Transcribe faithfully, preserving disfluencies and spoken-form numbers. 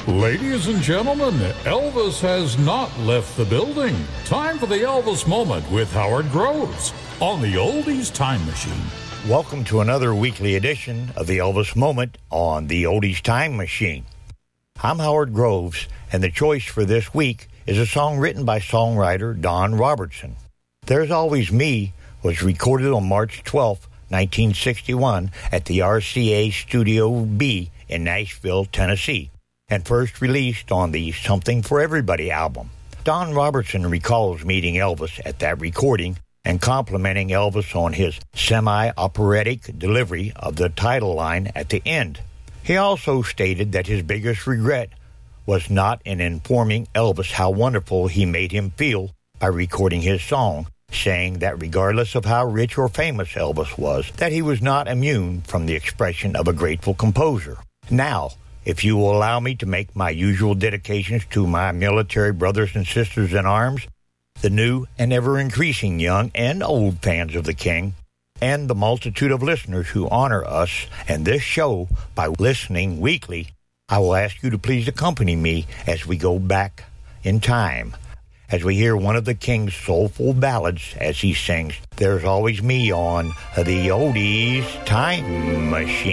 Ladies and gentlemen, Elvis has not left the building. Time for the Elvis Moment with Howard Groves on the Oldies Time Machine. Welcome to another weekly edition of the Elvis Moment on the Oldies Time Machine. I'm Howard Groves, and the choice for this week is a song written by songwriter Don Robertson. There's Always Me was recorded on March twelfth, nineteen sixty-one at the R C A Studio B in Nashville, Tennessee, and first released on the Something for Everybody album. Don Robertson recalls meeting Elvis at that recording and complimenting Elvis on his semi-operatic delivery of the title line at the end. He also stated that his biggest regret was not in informing Elvis how wonderful he made him feel by recording his song, saying that regardless of how rich or famous Elvis was, that he was not immune from the expression of a grateful composer. Now, if you will allow me to make my usual dedications to my military brothers and sisters in arms, the new and ever-increasing young and old fans of the King, and the multitude of listeners who honor us and this show by listening weekly, I will ask you to please accompany me as we go back in time, as we hear one of the King's soulful ballads as he sings There's Always Me on the Oldies Time Machine.